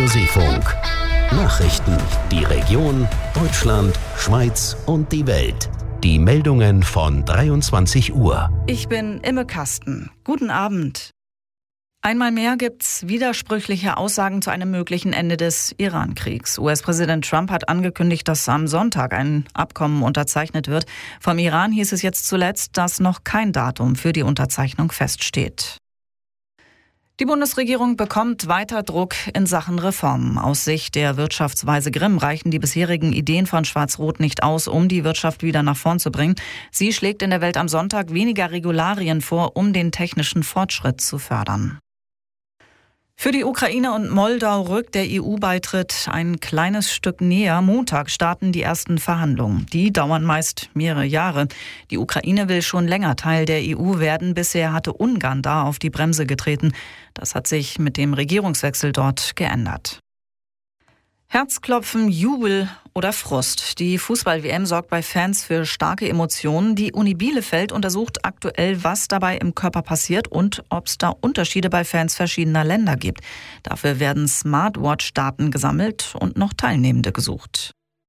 Radio Seefunk. Nachrichten, die Region, Deutschland, Schweiz und die Welt. Die Meldungen von 23 Uhr. Ich bin Imme Kasten. Guten Abend. Einmal mehr gibt's widersprüchliche Aussagen zu einem möglichen Ende des Iran-Kriegs. US-Präsident Trump hat angekündigt, dass am Sonntag ein Abkommen unterzeichnet wird. Vom Iran hieß es jetzt zuletzt, dass noch kein Datum für die Unterzeichnung feststeht. Die Bundesregierung bekommt weiter Druck in Sachen Reformen. Aus Sicht der Wirtschaftsweise Grimm reichen die bisherigen Ideen von Schwarz-Rot nicht aus, um die Wirtschaft wieder nach vorn zu bringen. Sie schlägt in der Welt am Sonntag weniger Regularien vor, um den technischen Fortschritt zu fördern. Für die Ukraine und Moldau rückt der EU-Beitritt ein kleines Stück näher. Montag starten die ersten Verhandlungen. Die dauern meist mehrere Jahre. Die Ukraine will schon länger Teil der EU werden. Bisher hatte Ungarn da auf die Bremse getreten. Das hat sich mit dem Regierungswechsel dort geändert. Herzklopfen, Jubel oder Frust. Die Fußball-WM sorgt bei Fans für starke Emotionen. Die Uni Bielefeld untersucht aktuell, was dabei im Körper passiert und ob es da Unterschiede bei Fans verschiedener Länder gibt. Dafür werden Smartwatch-Daten gesammelt und noch Teilnehmende gesucht.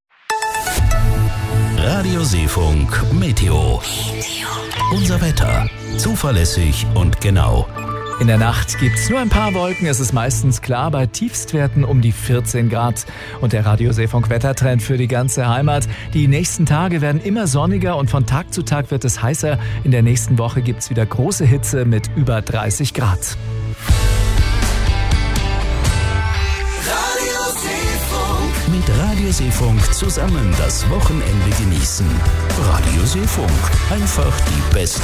Radio Seefunk Meteo. Unser Wetter. Zuverlässig und genau. In der Nacht gibt's nur ein paar Wolken, es ist meistens klar bei Tiefstwerten um die 14 Grad. Und der Radio Seefunk Wettertrend für die ganze Heimat. Die nächsten Tage werden immer sonniger und von Tag zu Tag wird es heißer. In der nächsten Woche gibt's wieder große Hitze mit über 30 Grad. Mit Radio Seefunk zusammen das Wochenende genießen. Radio Seefunk. Einfach die beste